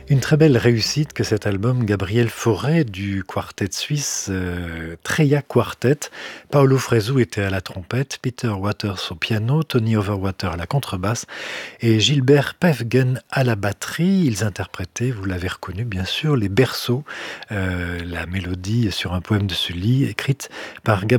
Une très belle réussite que cet album, Gabriel Fauré du quartet suisse Treya Quartet. Paolo Fresu était à la trompette, Peter Waters au piano, Tony Overwater à la contrebasse et Gilbert Pevgen à la batterie. Ils interprétaient, vous l'avez reconnu bien sûr, les berceaux, la mélodie sur un poème de Sully écrite par Gabriel